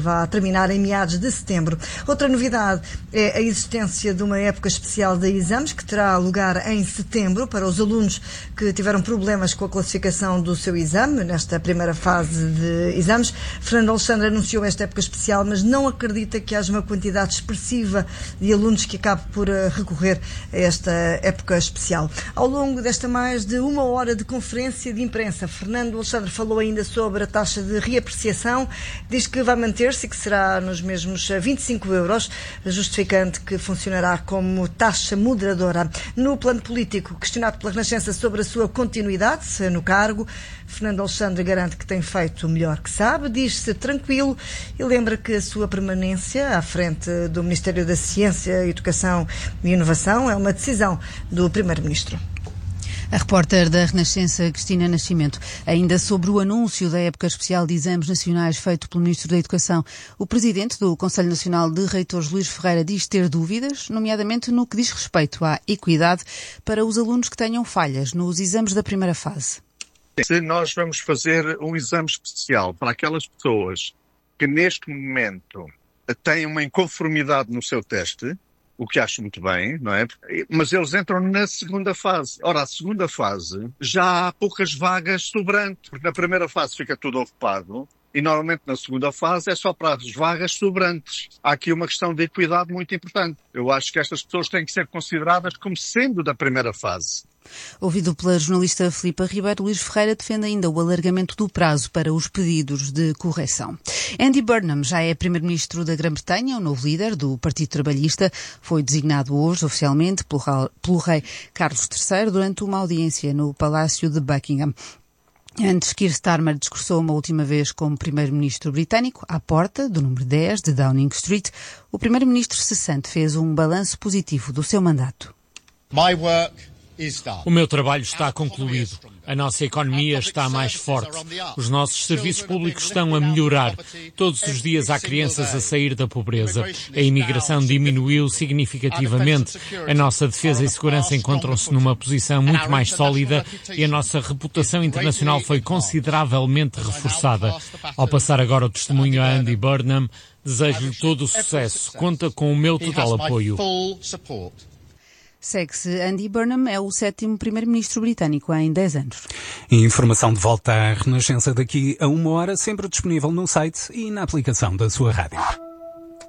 vai terminar em meados de setembro. Outra novidade é a existência de uma época especial de exames que terá lugar em setembro para os alunos que tiveram problemas com a classificação do seu exame, nesta primeira fase de exames. Fernando Alexandre anunciou esta época especial, mas não acredita que haja uma quantidade expressiva de alunos que acabe por recorrer a esta época especial. Ao longo desta mais de uma hora de conferência de imprensa, Fernando Alexandre falou ainda sobre a taxa de reapreciação, diz que vai manter-se e que será nos mesmos 25 euros, justificando que funcionará como taxa moderadora. No plano político, questionado pela Renascença sobre a sua continuidade no cargo, Fernando Alexandre garante que tem feito o melhor que sabe, diz-se tranquilo e lembra que a sua permanência à frente do Ministério da Ciência, Educação e Inovação é uma decisão do Primeiro-Ministro. A repórter da Renascença, Cristina Nascimento. Ainda sobre o anúncio da época especial de exames nacionais feito pelo Ministro da Educação, o Presidente do Conselho Nacional de Reitores, Luís Ferreira, diz ter dúvidas, nomeadamente no que diz respeito à equidade para os alunos que tenham falhas nos exames da primeira fase. Se nós vamos fazer um exame especial para aquelas pessoas que neste momento têm uma inconformidade no seu teste, o que acho muito bem, não é? Mas eles entram na segunda fase. Ora, a segunda fase já há poucas vagas sobrantes, porque na primeira fase fica tudo ocupado e normalmente na segunda fase é só para as vagas sobrantes. Há aqui uma questão de equidade muito importante. Eu acho que estas pessoas têm que ser consideradas como sendo da primeira fase. Ouvido pela jornalista Filipa Ribeiro, Luís Ferreira defende ainda o alargamento do prazo para os pedidos de correção. Andy Burnham já é primeiro-ministro da Grã-Bretanha, o novo líder do Partido Trabalhista. Foi designado hoje oficialmente pelo rei Carlos III durante uma audiência no Palácio de Buckingham. Antes, Keir Starmer discursou uma última vez como primeiro-ministro britânico, à porta do número 10 de Downing Street. O primeiro-ministro cessante fez um balanço positivo do seu mandato. O meu trabalho está concluído. A nossa economia está mais forte. Os nossos serviços públicos estão a melhorar. Todos os dias há crianças a sair da pobreza. A imigração diminuiu significativamente. A nossa defesa e segurança encontram-se numa posição muito mais sólida e a nossa reputação internacional foi consideravelmente reforçada. Ao passar agora o testemunho a Andy Burnham, desejo-lhe todo o sucesso. Conta com o meu total apoio. Segue-se. Andy Burnham é o 7º primeiro-ministro britânico em 10 anos. Informação de volta à Renascença daqui a uma hora, sempre disponível no site e na aplicação da sua rádio.